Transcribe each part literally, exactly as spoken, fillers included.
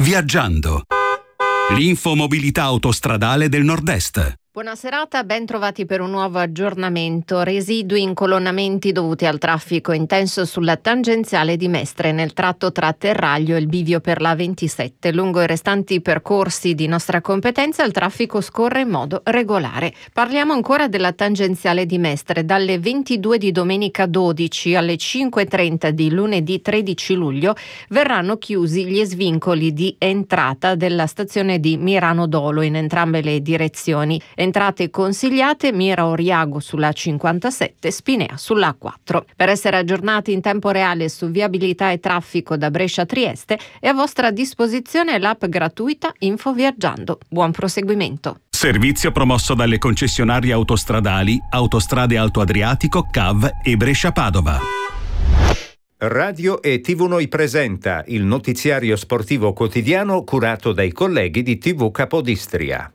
Viaggiando. L'infomobilità autostradale del Nord-Est. Buona serata, ben trovati per un nuovo aggiornamento. Residui incolonnamenti dovuti al traffico intenso sulla tangenziale di Mestre nel tratto tra Terraglio e il bivio per la ventisette. Lungo i restanti percorsi di nostra competenza il traffico scorre in modo regolare. Parliamo ancora della tangenziale di Mestre. Dalle ventidue di domenica dodici alle cinque e trenta di lunedì tredici luglio verranno chiusi gli svincoli di entrata della stazione di Mirano Dolo in entrambe le direzioni. Entrate consigliate: Mira Oriago sulla cinquantasette, Spinea sulla quattro. Per essere aggiornati in tempo reale su viabilità e traffico da Brescia a Trieste è a vostra disposizione l'app gratuita Info Viaggiando. Buon proseguimento. Servizio promosso dalle concessionarie autostradali Autostrade Alto Adriatico, C A V e Brescia Padova. Radio e tivù Noi presenta il notiziario sportivo quotidiano curato dai colleghi di tivù Capodistria.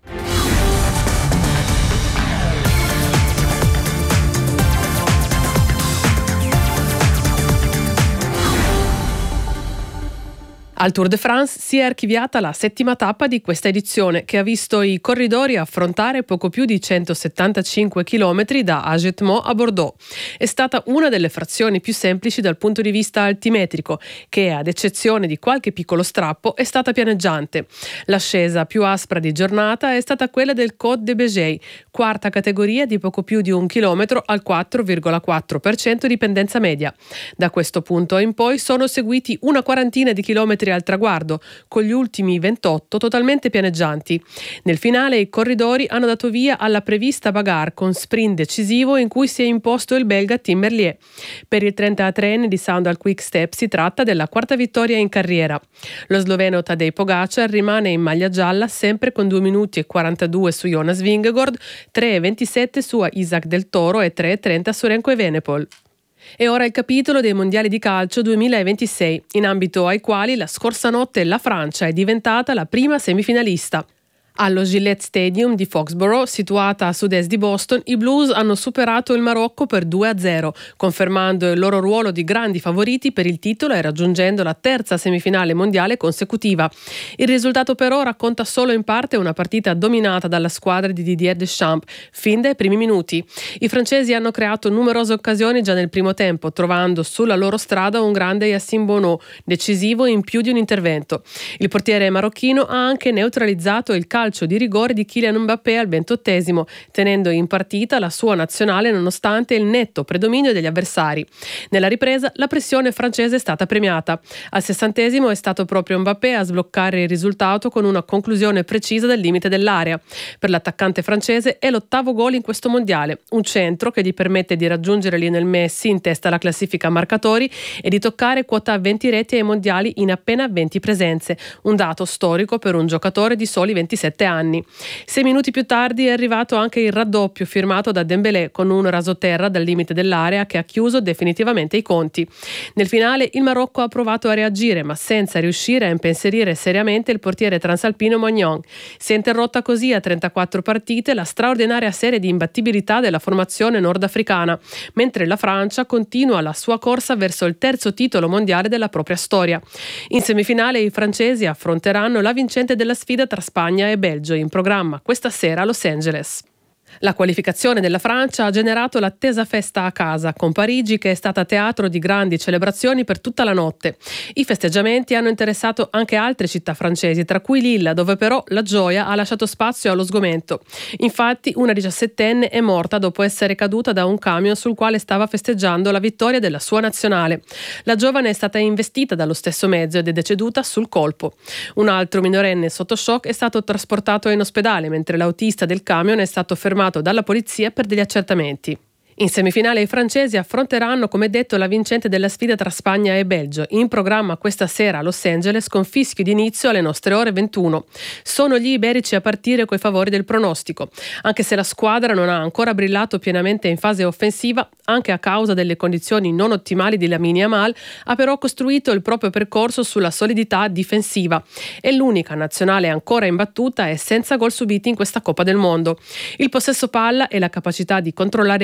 Al Tour de France si è archiviata la settima tappa di questa edizione, che ha visto i corridori affrontare poco più di centosettantacinque chilometri da Agetmont a Bordeaux. È stata una delle frazioni più semplici dal punto di vista altimetrico, che ad eccezione di qualche piccolo strappo è stata pianeggiante. L'ascesa più aspra di giornata è stata quella del Côte de Béget, quarta categoria di poco più di un chilometro al quattro virgola quattro per cento di pendenza media. Da questo punto in poi sono seguiti una quarantina di chilometri al traguardo, con gli ultimi ventotto totalmente pianeggianti. Nel finale i corridori hanno dato via alla prevista bagarre con sprint decisivo in cui si è imposto il belga Tim Merlier. Per il trentatreenne di Soundal Quick Step si tratta della quarta vittoria in carriera. Lo sloveno Tadej Pogacar rimane in maglia gialla sempre con due minuti e quarantadue su Jonas Vingegaard, tre e ventisette su Isaac Del Toro e tre e trenta su Remco Evenepoel. E ora il capitolo dei mondiali di calcio duemilaventisei, in ambito ai quali la scorsa notte la Francia è diventata la prima semifinalista. Allo Gillette Stadium di Foxborough, situata a sud-est di Boston, i Blues hanno superato il Marocco per due a zero, confermando il loro ruolo di grandi favoriti per il titolo e raggiungendo la terza semifinale mondiale consecutiva. Il risultato però racconta solo in parte una partita dominata dalla squadra di Didier Deschamps, fin dai primi minuti. I francesi hanno creato numerose occasioni già nel primo tempo, trovando sulla loro strada un grande Yassine Bounou, decisivo in più di un intervento. Il portiere marocchino ha anche neutralizzato il calcio di rigore di Kylian Mbappé al ventottesimo, tenendo in partita la sua nazionale nonostante il netto predominio degli avversari. Nella ripresa la pressione francese è stata premiata. Al sessantesimo è stato proprio Mbappé a sbloccare il risultato con una conclusione precisa del limite dell'area. Per l'attaccante francese è l'ottavo gol in questo mondiale, un centro che gli permette di raggiungere Lionel Messi in testa alla classifica marcatori e di toccare quota venti reti ai mondiali in appena venti presenze, un dato storico per un giocatore di soli ventisette anni. Sei minuti più tardi è arrivato anche il raddoppio firmato da Dembélé con un rasoterra dal limite dell'area che ha chiuso definitivamente i conti. Nel finale il Marocco ha provato a reagire ma senza riuscire a impensierire seriamente il portiere transalpino Magnon. Si è interrotta così a trentaquattro partite la straordinaria serie di imbattibilità della formazione nordafricana, mentre la Francia continua la sua corsa verso il terzo titolo mondiale della propria storia. In semifinale i francesi affronteranno la vincente della sfida tra Spagna e Belgio, in programma questa sera a Los Angeles. La qualificazione della Francia ha generato l'attesa festa a casa, con Parigi che è stata teatro di grandi celebrazioni per tutta la notte. I festeggiamenti hanno interessato anche altre città francesi, tra cui Lille, dove però la gioia ha lasciato spazio allo sgomento. Infatti una diciassettenne è morta dopo essere caduta da un camion sul quale stava festeggiando la vittoria della sua nazionale. La giovane è stata investita dallo stesso mezzo ed è deceduta sul colpo. Un altro minorenne sotto shock è stato trasportato in ospedale, mentre l'autista del camion è stato fermato dalla polizia per degli accertamenti. In semifinale i francesi affronteranno, come detto, la vincente della sfida tra Spagna e Belgio, in programma questa sera a Los Angeles con fischio d'inizio alle nostre ore ventuno. Sono gli iberici a partire coi favori del pronostico. Anche se la squadra non ha ancora brillato pienamente in fase offensiva, anche a causa delle condizioni non ottimali di Lamine Yamal, ha però costruito il proprio percorso sulla solidità difensiva. È l'unica nazionale ancora imbattuta e senza gol subiti in questa Coppa del Mondo. Il possesso palla e la capacità di controllare il ritmo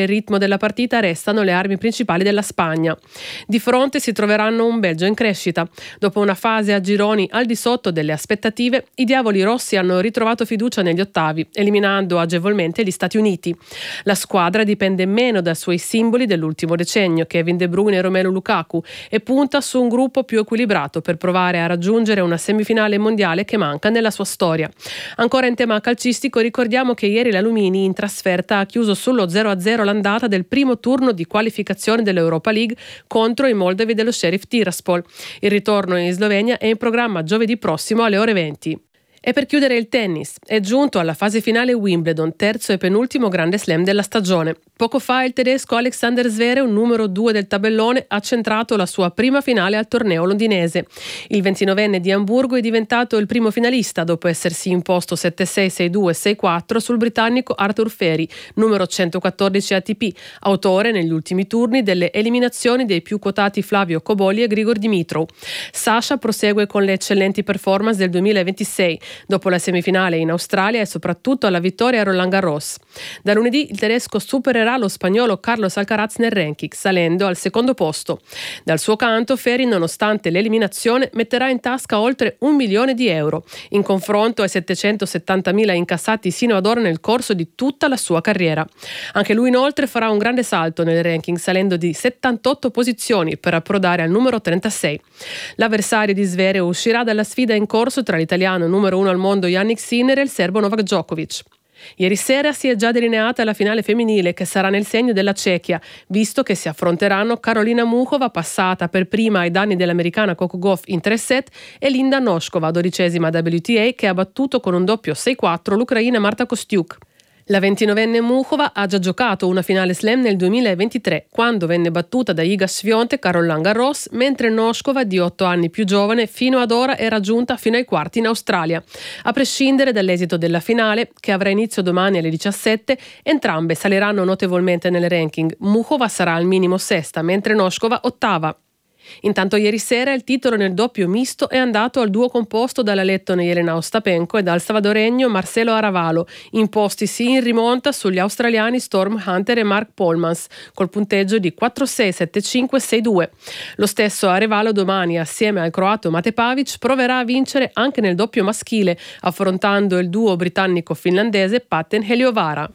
della partita restano le armi principali della Spagna. Di fronte si troveranno un Belgio in crescita. Dopo una fase a gironi al di sotto delle aspettative, i diavoli rossi hanno ritrovato fiducia negli ottavi, eliminando agevolmente gli Stati Uniti. La squadra dipende meno dai suoi simboli dell'ultimo decennio, Kevin De Bruyne e Romelu Lukaku, e punta su un gruppo più equilibrato per provare a raggiungere una semifinale mondiale che manca nella sua storia. Ancora in tema calcistico, ricordiamo che ieri l'Alumini in trasferta ha chiuso sullo zero a zero l'andata del primo turno di qualificazione dell'Europa League contro i moldavi dello Sheriff Tiraspol. Il ritorno in Slovenia è in programma giovedì prossimo alle ore venti. E per chiudere il tennis, è giunto alla fase finale Wimbledon, terzo e penultimo grande slam della stagione. Poco fa il tedesco Alexander Zverev, numero due del tabellone, ha centrato la sua prima finale al torneo londinese. Il ventinovenne di Amburgo è diventato il primo finalista dopo essersi imposto sette sei, sei due, sei quattro sul britannico Arthur Feri, numero centoquattordici A T P, autore negli ultimi turni delle eliminazioni dei più quotati Flavio Cobolli e Grigor Dimitrov. Sasha prosegue con le eccellenti performance del duemilaventisei, dopo la semifinale in Australia e soprattutto alla vittoria a Roland Garros. Da lunedì il tedesco supererà lo spagnolo Carlos Alcaraz nel ranking, salendo al secondo posto. Dal suo canto, Feri, nonostante l'eliminazione, metterà in tasca oltre un milione di euro, in confronto ai settecentosettantamila incassati sino ad ora nel corso di tutta la sua carriera. Anche lui inoltre farà un grande salto nel ranking, salendo di settantotto posizioni per approdare al numero trentasei. L'avversario di Zverev uscirà dalla sfida in corso tra l'italiano numero uno al mondo Jannik Sinner e il serbo Novak Djokovic. Ieri sera si è già delineata la finale femminile, che sarà nel segno della Cechia, visto che si affronteranno Karolina Muchova, passata per prima ai danni dell'americana Coco Gauff in tre set, e Linda Noskova, dodicesima W T A, che ha battuto con un doppio sei quattro l'ucraina Marta Kostyuk. La ventinovenne Muchova ha già giocato una finale slam nel duemilaventitré, quando venne battuta da Iga Swiatek a Roland Garros, mentre Noskova, di otto anni più giovane, fino ad ora era giunta fino ai quarti in Australia. A prescindere dall'esito della finale, che avrà inizio domani alle diciassette, entrambe saliranno notevolmente nel ranking. Muchova sarà al minimo sesta, mentre Noskova ottava. Intanto ieri sera il titolo nel doppio misto è andato al duo composto dalla lettone Jelena Ostapenko e dal salvadoregno Marcelo Aravalo, impostisi in rimonta sugli australiani Storm Hunter e Mark Polmans, col punteggio di quattro sei, sette cinque, sei due. Lo stesso Aravalo domani, assieme al croato Mate Pavic, proverà a vincere anche nel doppio maschile, affrontando il duo britannico-finlandese Patten Heliovara.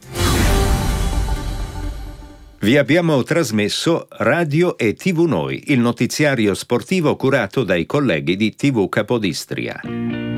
Vi abbiamo trasmesso Radio e tivù Noi, il notiziario sportivo curato dai colleghi di tivù Capodistria.